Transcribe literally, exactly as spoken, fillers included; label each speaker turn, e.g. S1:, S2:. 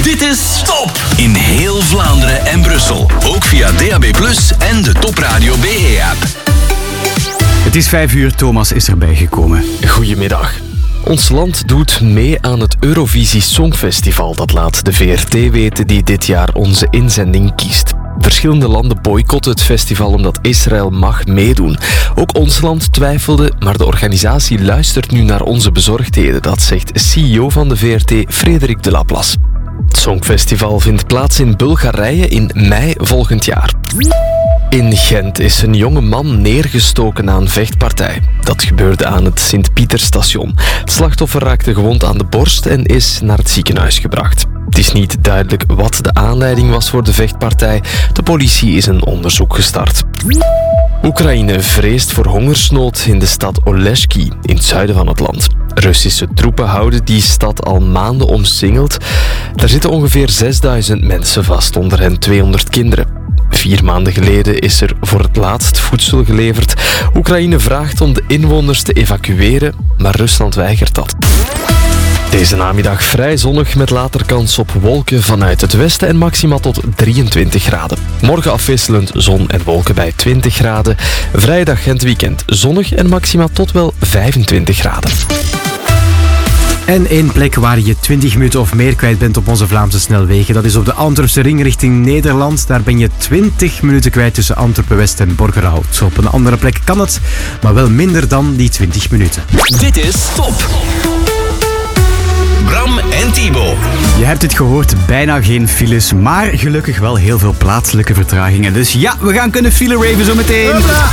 S1: Dit is Top in heel Vlaanderen en Brussel. Ook via D A B plus, en de Top Radio B E-app.
S2: Het is vijf uur, Thomas is erbij gekomen.
S3: Goedemiddag. Ons land doet mee aan het Eurovisie Songfestival. Dat laat de V R T weten die dit jaar onze inzending kiest. Verschillende landen boycotten het festival omdat Israël mag meedoen. Ook ons land twijfelde, maar de organisatie luistert nu naar onze bezorgdheden. Dat zegt C E O van de V R T, Frederik de Laplace. Het Songfestival vindt plaats in Bulgarije in mei volgend jaar. In Gent is een jonge man neergestoken na een vechtpartij. Dat gebeurde aan het Sint-Pieterstation. Het slachtoffer raakte gewond aan de borst en is naar het ziekenhuis gebracht. Het is niet duidelijk wat de aanleiding was voor de vechtpartij. De politie is een onderzoek gestart. Oekraïne vreest voor hongersnood in de stad Oleshki, in het zuiden van het land. Russische troepen houden die stad al maanden omsingeld. Daar zitten ongeveer zesduizend mensen vast, onder hen tweehonderd kinderen. Vier maanden geleden is er voor het laatst voedsel geleverd. Oekraïne vraagt om de inwoners te evacueren, maar Rusland weigert dat. Deze namiddag vrij zonnig met later kans op wolken vanuit het westen en maximaal tot drieëntwintig graden. Morgen afwisselend zon en wolken bij twintig graden. Vrijdag en het weekend zonnig en maximaal tot wel vijfentwintig graden.
S2: En één plek waar je twintig minuten of meer kwijt bent op onze Vlaamse snelwegen. Dat is op de Antwerpse ring richting Nederland. Daar ben je twintig minuten kwijt tussen Antwerpen-West en Borgerhout. Op een andere plek kan het, maar wel minder dan die twintig minuten.
S1: Dit is Top. Bram en Thibaut.
S2: Je hebt het gehoord, bijna geen files, maar gelukkig wel heel veel plaatselijke vertragingen. Dus ja, we gaan kunnen file raven zo meteen.